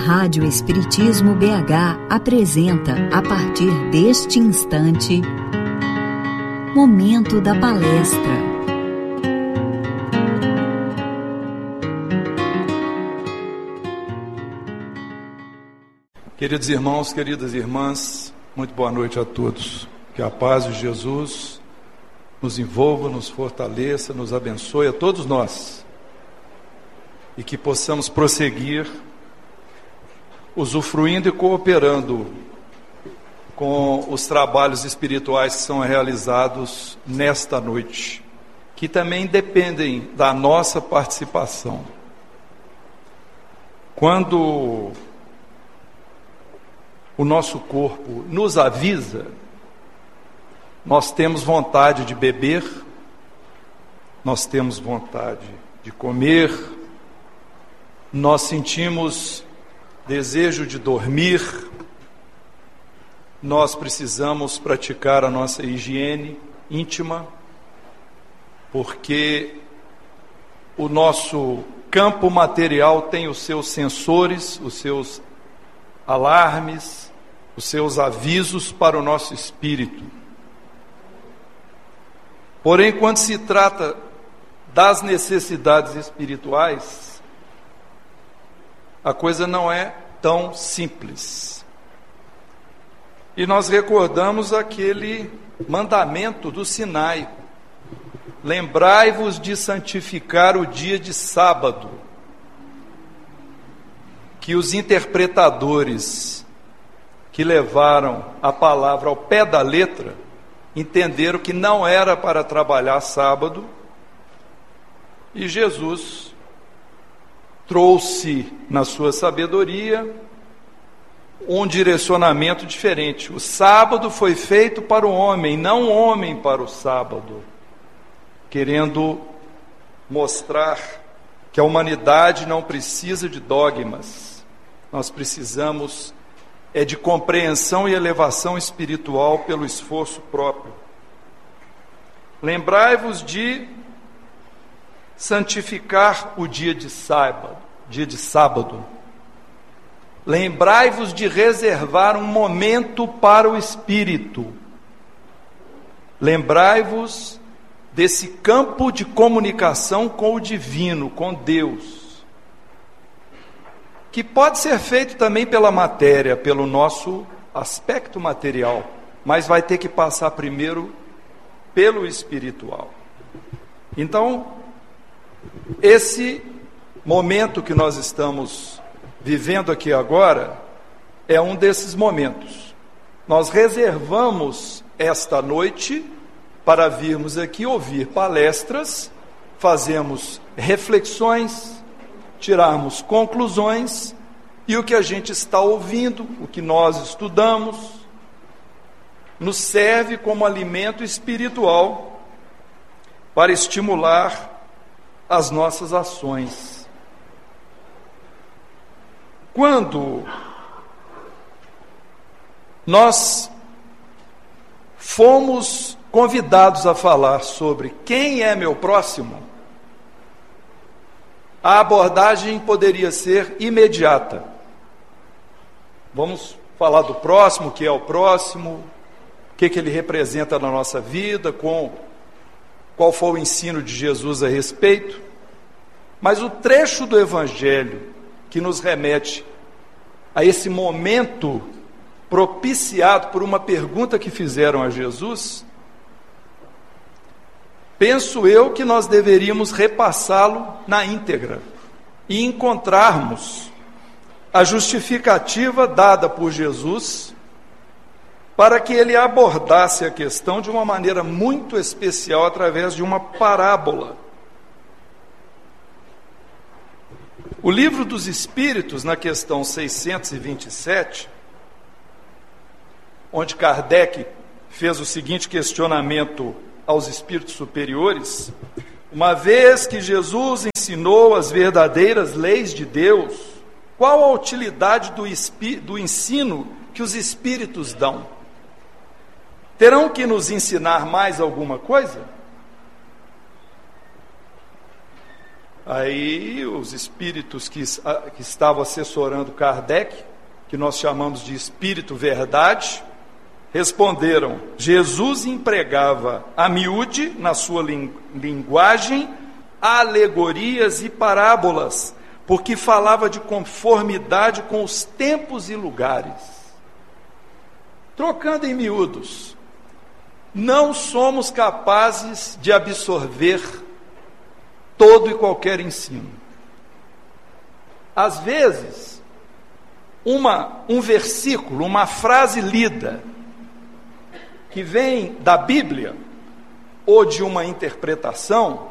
Rádio Espiritismo BH apresenta, a partir deste instante, Momento da Palestra. Queridos irmãos, queridas irmãs, muito boa noite a todos. Que a paz de Jesus nos envolva, nos fortaleça, nos abençoe a todos nós. E que possamos prosseguir usufruindo e cooperando com os trabalhos espirituais que são realizados nesta noite, que também dependem da nossa participação. Quando o nosso corpo nos avisa, nós temos vontade de beber, nós temos vontade de comer, nós sentimos desejo de dormir, nós precisamos praticar a nossa higiene íntima, porque o nosso campo material tem os seus sensores, os seus alarmes, os seus avisos para o nosso espírito. Porém, quando se trata das necessidades espirituais, a coisa não é tão simples. E nós recordamos aquele mandamento do Sinai: lembrai-vos de santificar o dia de sábado, que os interpretadores que levaram a palavra ao pé da letra entenderam que não era para trabalhar sábado, e Jesus trouxe na sua sabedoria um direcionamento diferente. O sábado foi feito para o homem, não o homem para o sábado, querendo mostrar que a humanidade não precisa de dogmas, nós precisamos de compreensão e elevação espiritual pelo esforço próprio. Lembrai-vos de santificar o dia de sábado. Lembrai-vos de reservar um momento para o Espírito. Lembrai-vos desse campo de comunicação com o divino, com Deus, que pode ser feito também pela matéria, pelo nosso aspecto material, mas vai ter que passar primeiro pelo espiritual. Então, esse momento que nós estamos vivendo aqui agora é um desses momentos. Nós reservamos esta noite para virmos aqui ouvir palestras, fazermos reflexões, tirarmos conclusões, e o que a gente está ouvindo, o que nós estudamos, nos serve como alimento espiritual para estimular as nossas ações. Quando nós fomos convidados a falar sobre quem é meu próximo, a abordagem poderia ser imediata. Vamos falar do próximo, o que é o próximo, o que ele representa na nossa vida, qual foi o ensino de Jesus a respeito. Mas o trecho do Evangelho que nos remete a esse momento propiciado por uma pergunta que fizeram a Jesus, penso eu que nós deveríamos repassá-lo na íntegra e encontrarmos a justificativa dada por Jesus para que ele abordasse a questão de uma maneira muito especial através de uma parábola. O Livro dos Espíritos, na questão 627, onde Kardec fez o seguinte questionamento aos espíritos superiores: uma vez que Jesus ensinou as verdadeiras leis de Deus, qual a utilidade do ensino que os espíritos dão? Terão que nos ensinar mais alguma coisa? Aí os espíritos que estavam assessorando Kardec, que nós chamamos de espírito verdade, responderam: Jesus empregava a miúde, na sua linguagem, alegorias e parábolas, porque falava de conformidade com os tempos e lugares. Trocando em miúdos, não somos capazes de absorver todo e qualquer ensino. Às vezes, um versículo, uma frase lida, que vem da Bíblia, ou de uma interpretação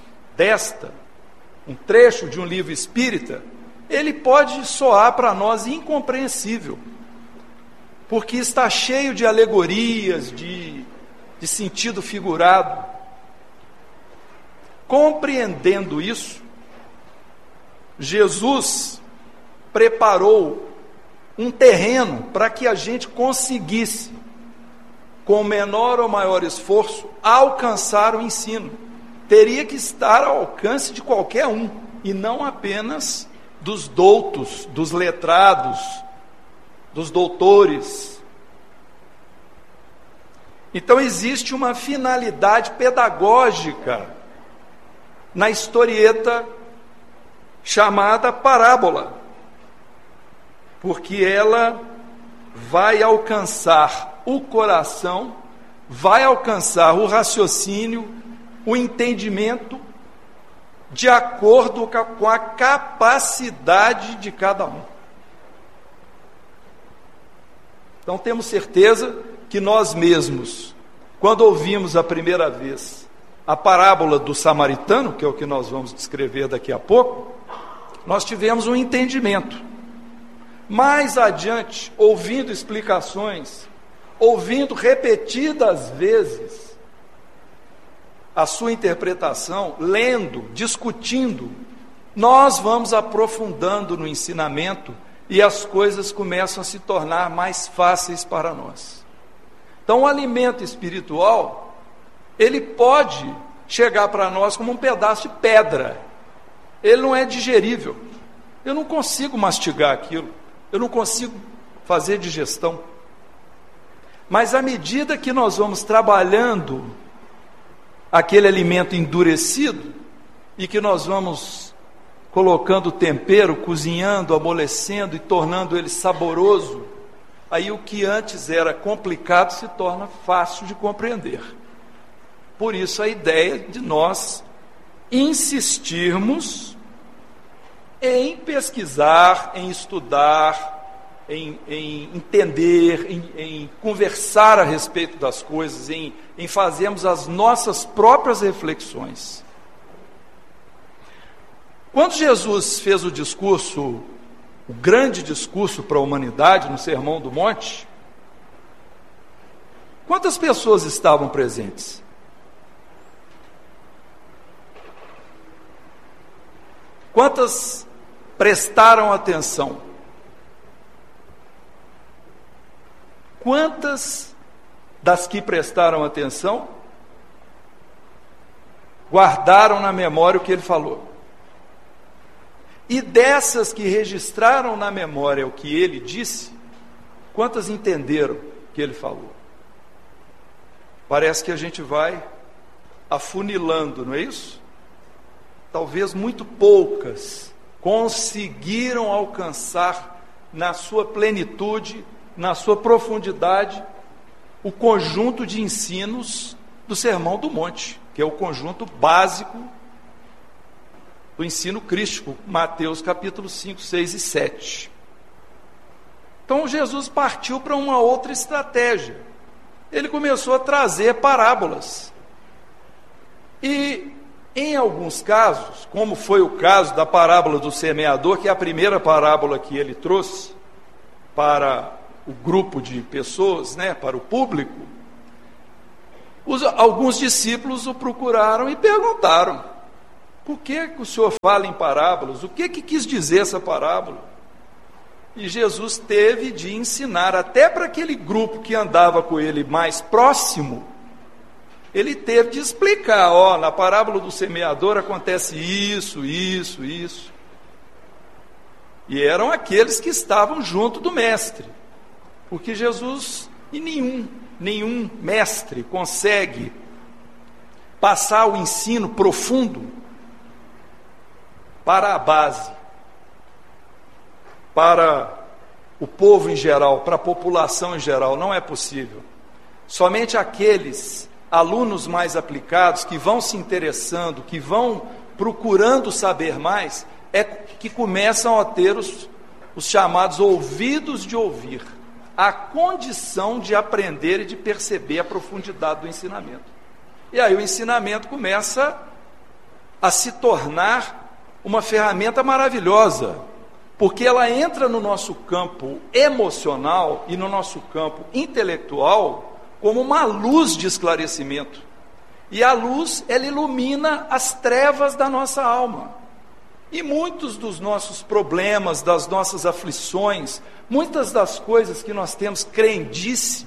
um trecho de um livro espírita, ele pode soar para nós incompreensível, porque está cheio de alegorias, de sentido figurado. Compreendendo isso, Jesus preparou um terreno para que a gente conseguisse, com menor ou maior esforço, alcançar o ensino. Teria que estar ao alcance de qualquer um, e não apenas dos doutos, dos letrados, dos doutores. Então existe uma finalidade pedagógica na historieta chamada parábola, porque ela vai alcançar o coração, vai alcançar o raciocínio, o entendimento, de acordo com a capacidade de cada um. Então temos certeza que nós mesmos, quando ouvimos a primeira vez a parábola do samaritano, que é o que nós vamos descrever daqui a pouco, nós tivemos um entendimento. Mais adiante, ouvindo explicações, ouvindo repetidas vezes a sua interpretação, lendo, discutindo, nós vamos aprofundando no ensinamento e as coisas começam a se tornar mais fáceis para nós. Então, o alimento espiritual, ele pode chegar para nós como um pedaço de pedra. Ele não é digerível. Eu não consigo mastigar aquilo. Eu não consigo fazer digestão. Mas à medida que nós vamos trabalhando aquele alimento endurecido, e que nós vamos colocando tempero, cozinhando, amolecendo e tornando ele saboroso, aí o que antes era complicado se torna fácil de compreender. Por isso a ideia de nós insistirmos em pesquisar, em estudar, em entender, em conversar a respeito das coisas, em fazermos as nossas próprias reflexões. Quando Jesus fez o discurso, o grande discurso para a humanidade, no Sermão do Monte, quantas pessoas estavam presentes? Quantas prestaram atenção? Quantas das que prestaram atenção guardaram na memória o que ele falou? E dessas que registraram na memória o que ele disse, quantas entenderam o que ele falou? Parece que a gente vai afunilando, não é isso? Talvez muito poucas conseguiram alcançar na sua plenitude, na sua profundidade, o conjunto de ensinos do Sermão do Monte, que é o conjunto básico do ensino crístico, Mateus capítulo 5, 6 e 7. Então Jesus partiu para uma outra estratégia. Ele começou a trazer parábolas. E em alguns casos, como foi o caso da parábola do semeador, que é a primeira parábola que ele trouxe para o grupo de pessoas, para o público, alguns discípulos o procuraram e perguntaram: por que o senhor fala em parábolas? O que quis dizer essa parábola? E Jesus teve de ensinar, até para aquele grupo que andava com ele mais próximo, ele teve de explicar, na parábola do semeador acontece isso. E eram aqueles que estavam junto do mestre, porque Jesus, e nenhum mestre consegue passar o ensino profundo para a base, para o povo em geral, para a população em geral, não é possível. Somente aqueles alunos mais aplicados, que vão se interessando, que vão procurando saber mais, é que começam a ter os chamados ouvidos de ouvir, a condição de aprender e de perceber a profundidade do ensinamento. E aí o ensinamento começa a se tornar uma ferramenta maravilhosa, porque ela entra no nosso campo emocional e no nosso campo intelectual como uma luz de esclarecimento. E a luz, ela ilumina as trevas da nossa alma. E muitos dos nossos problemas, das nossas aflições, muitas das coisas que nós temos crendice,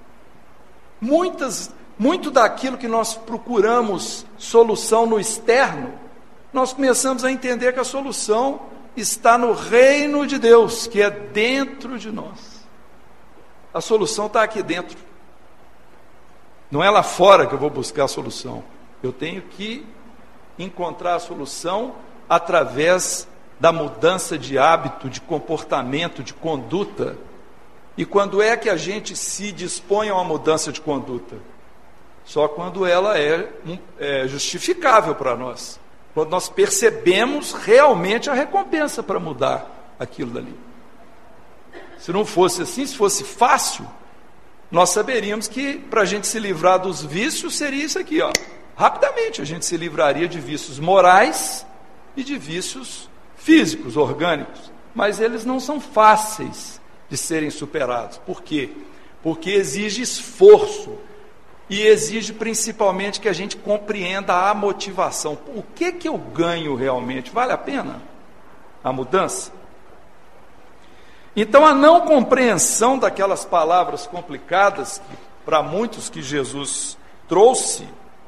muito daquilo que nós procuramos solução no externo, nós começamos a entender que a solução está no reino de Deus, que é dentro de nós. A solução está aqui dentro. Não é lá fora que eu vou buscar a solução. Eu tenho que encontrar a solução através da mudança de hábito, de comportamento, de conduta. E quando é que a gente se dispõe a uma mudança de conduta? Só quando ela é justificável para nós. Quando nós percebemos realmente a recompensa para mudar aquilo dali. Se não fosse assim, se fosse fácil, nós saberíamos que para a gente se livrar dos vícios seria isso aqui, rapidamente a gente se livraria de vícios morais e de vícios físicos, orgânicos, mas eles não são fáceis de serem superados. Por quê? Porque exige esforço e exige principalmente que a gente compreenda a motivação. O que eu ganho realmente? Vale a pena a mudança? Então a não compreensão daquelas palavras complicadas para muitos que Jesus trouxe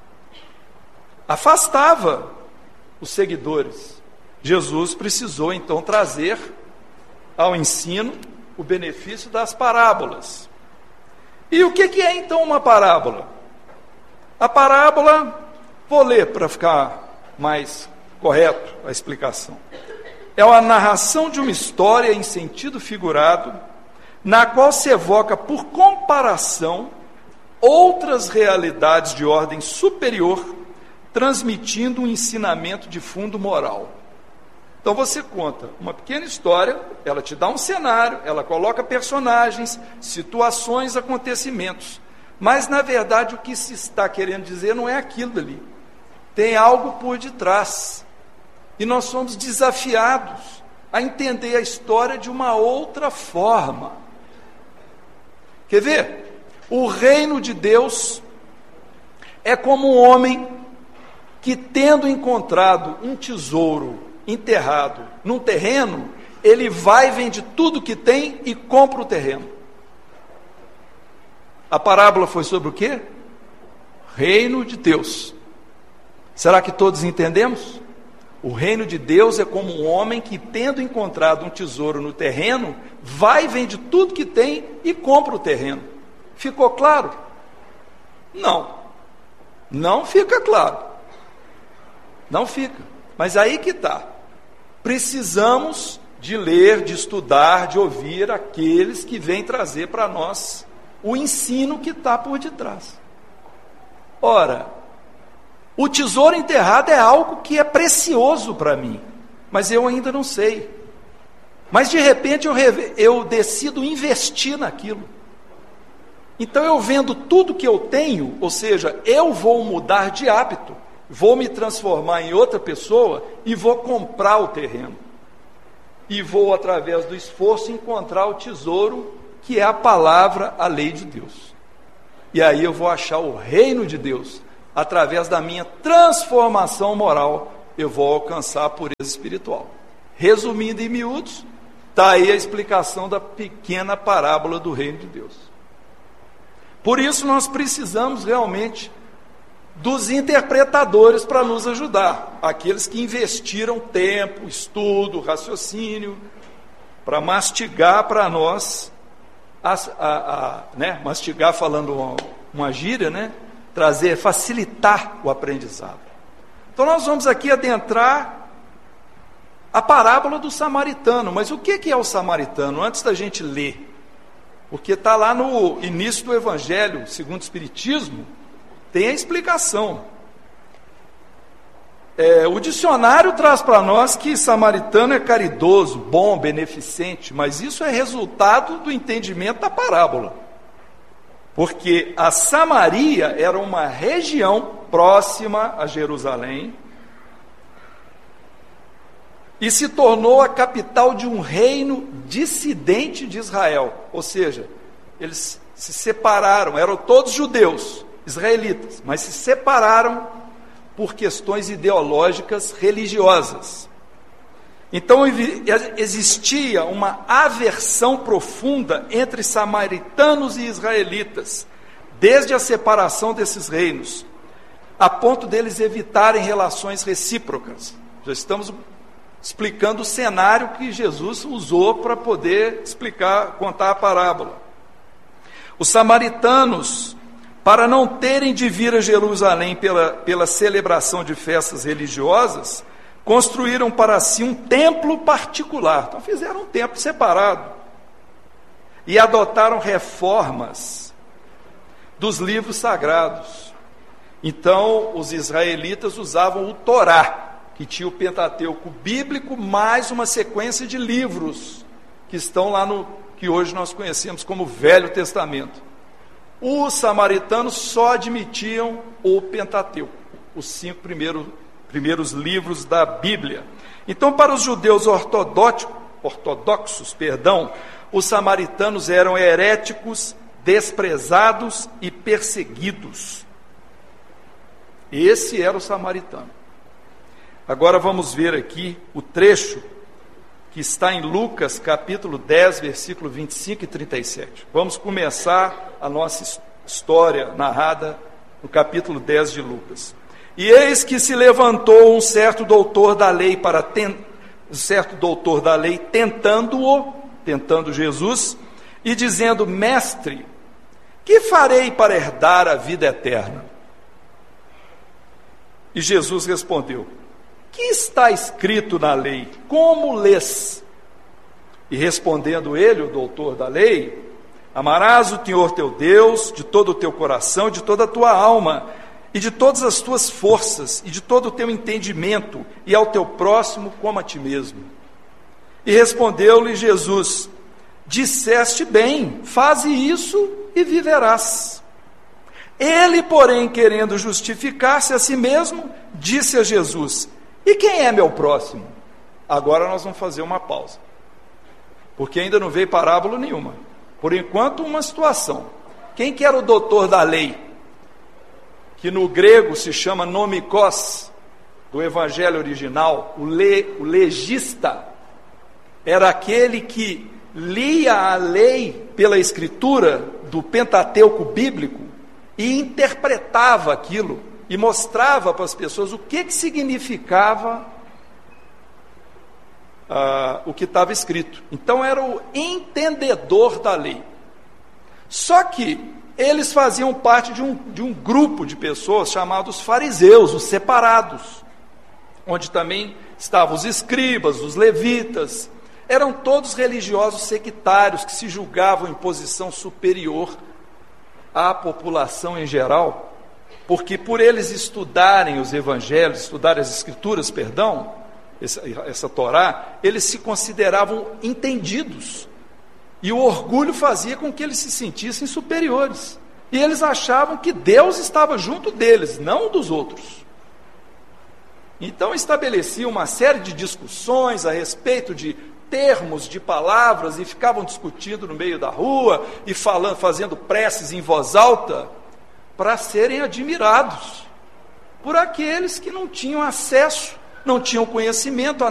afastava os seguidores. Jesus precisou então trazer ao ensino o benefício das parábolas. E o que é então uma parábola? A parábola, vou ler para ficar mais correto a explicação. É uma narração de uma história em sentido figurado, na qual se evoca por comparação outras realidades de ordem superior, transmitindo um ensinamento de fundo moral. Então você conta uma pequena história, ela te dá um cenário, ela coloca personagens, situações, acontecimentos. Mas, na verdade, o que se está querendo dizer não é aquilo dali. Tem algo por detrás. E nós somos desafiados a entender a história de uma outra forma. Quer ver? O reino de Deus é como um homem que, tendo encontrado um tesouro enterrado num terreno, ele vai, vende tudo que tem e compra o terreno. A parábola foi sobre o quê? Reino de Deus. Será que todos entendemos? O reino de Deus é como um homem que, tendo encontrado um tesouro no terreno, vai, vende tudo que tem e compra o terreno. Ficou claro? Não fica claro. Não fica. Mas aí que está. Precisamos de ler, de estudar, de ouvir aqueles que vêm trazer para nós o ensino que está por detrás. Ora, o tesouro enterrado é algo que é precioso para mim, mas eu ainda não sei. Mas de repente eu decido investir naquilo. Então eu vendo tudo que eu tenho, ou seja, eu vou mudar de hábito, vou me transformar em outra pessoa e vou comprar o terreno. E vou, através do esforço, encontrar o tesouro que é a palavra, a lei de Deus. E aí eu vou achar o reino de Deus. Através da minha transformação moral, eu vou alcançar a pureza espiritual. Resumindo em miúdos, está aí a explicação da pequena parábola do reino de Deus. Por isso nós precisamos realmente dos interpretadores para nos ajudar, aqueles que investiram tempo, estudo, raciocínio, para mastigar para nós, mastigar falando uma gíria, né? Facilitar o aprendizado. Então nós vamos aqui adentrar a parábola do samaritano. Mas o que é o samaritano? Antes da gente ler, porque está lá no início do Evangelho, segundo o Espiritismo, tem a explicação. O dicionário traz para nós que samaritano é caridoso, bom, beneficente, mas isso é resultado do entendimento da parábola. Porque a Samaria era uma região próxima a Jerusalém e se tornou a capital de um reino dissidente de Israel. Ou seja, eles se separaram, eram todos judeus, israelitas, mas se separaram por questões ideológicas religiosas. Então existia uma aversão profunda entre samaritanos e israelitas, desde a separação desses reinos, a ponto deles evitarem relações recíprocas. Já estamos explicando o cenário que Jesus usou para poder contar a parábola. Os samaritanos, para não terem de vir a Jerusalém pela celebração de festas religiosas, construíram para si um templo particular. Então fizeram um templo separado e adotaram reformas dos livros sagrados. Então os israelitas usavam o Torá, que tinha o Pentateuco bíblico, mais uma sequência de livros que estão lá que hoje nós conhecemos como Velho Testamento. Os samaritanos só admitiam o Pentateuco, os 5 primeiros livros da Bíblia. Então, para os judeus ortodoxos, os samaritanos eram heréticos, desprezados e perseguidos. Esse era o samaritano. Agora vamos ver aqui o trecho que está em Lucas, capítulo 10, versículo 25 e 37. Vamos começar a nossa história narrada no capítulo 10 de Lucas. E eis que se levantou um certo doutor da lei tentando Jesus, e dizendo: Mestre, que farei para herdar a vida eterna? E Jesus respondeu: que está escrito na lei? Como lês? E respondendo ele, o doutor da lei: amarás o Senhor teu Deus de todo o teu coração, de toda a tua alma, e de todas as tuas forças, e de todo o teu entendimento, e ao teu próximo como a ti mesmo. E respondeu-lhe Jesus: disseste bem, faze isso e viverás. Ele, porém, querendo justificar-se a si mesmo, disse a Jesus: e quem é meu próximo? Agora nós vamos fazer uma pausa, porque ainda não veio parábola nenhuma. Por enquanto, uma situação. Quem que era o doutor da lei? Que no grego se chama nomikos, do evangelho original, o legista, era aquele que lia a lei pela escritura do Pentateuco bíblico e interpretava aquilo e mostrava para as pessoas o que significava o que estava escrito. Então era o entendedor da lei. Só que eles faziam parte de um grupo de pessoas chamados fariseus, os separados, onde também estavam os escribas, os levitas. Eram todos religiosos sectários que se julgavam em posição superior à população em geral, porque por eles estudarem os evangelhos, estudarem as escrituras, essa Torá, eles se consideravam entendidos. E o orgulho fazia com que eles se sentissem superiores. E eles achavam que Deus estava junto deles, não dos outros. Então estabeleciam uma série de discussões a respeito de termos, de palavras, e ficavam discutindo no meio da rua, e fazendo preces em voz alta, para serem admirados por aqueles que não tinham acesso, não tinham conhecimento,